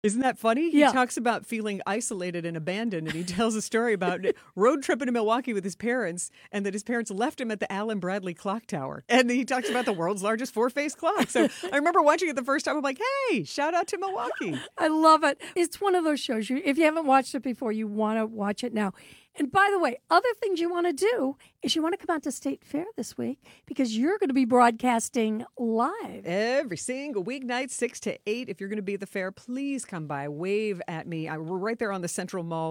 Isn't that funny? He Yeah. talks about feeling isolated and abandoned, and he tells a story about road tripping to Milwaukee with his parents, and that his parents left him at the Allen Bradley Clock Tower. And he talks about the world's largest four-phase clock. So I remember watching it the first time. I'm like, hey, shout out to Milwaukee. I love it. It's one of those shows. If you haven't watched it before, you want to watch it now. And by the way, other things you want to do is you want to come out to State Fair this week because you're going to be broadcasting live. Every single weeknight, 6 to 8. If you're going to be at the fair, please come by. Wave at me. We're right there on the Central Mall